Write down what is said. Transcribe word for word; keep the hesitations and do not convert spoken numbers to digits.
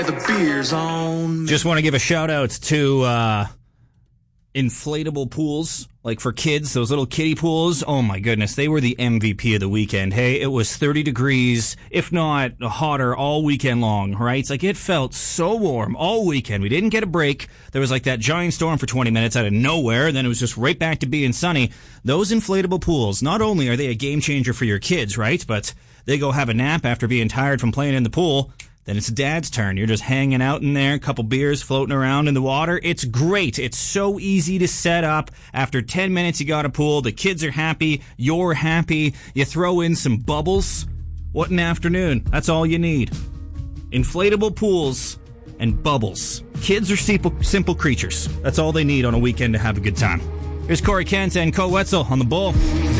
The beer's on. Just want to give a shout out to uh, inflatable pools, like for kids, those little kiddie pools. Oh my goodness, they were the M V P of the weekend. Hey, it was thirty degrees, if not hotter, all weekend long, right? It's like it felt so warm all weekend. We didn't get a break. There was like that giant storm for twenty minutes out of nowhere, and then it was just right back to being sunny. Those inflatable pools, not only are they a game changer for your kids, right? But they go have a nap after being tired from playing in the pool. Then it's dad's turn. You're just hanging out in there, a couple beers floating around in the water. It's great. It's so easy to set up. After ten minutes, you got a pool. The kids are happy. You're happy. You throw in some bubbles. What an afternoon. That's all you need. Inflatable pools and bubbles. Kids are simple, simple creatures. That's all they need on a weekend to have a good time. Here's Corey Kent and Co Wetzel on the Bull.